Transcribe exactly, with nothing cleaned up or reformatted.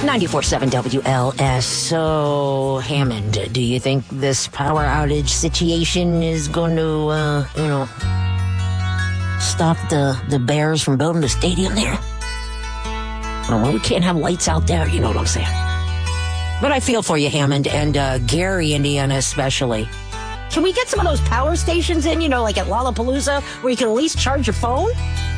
ninety-four point seven W L S. So, Hammond, do you think this power outage situation is going to, uh, you know, stop the, the Bears from building a stadium there? Well, we can't have lights out there, you know what I'm saying. But I feel for you, Hammond, and uh, Gary, Indiana especially. Can we get some of those power stations in, you know, like at Lollapalooza, where you can at least charge your phone?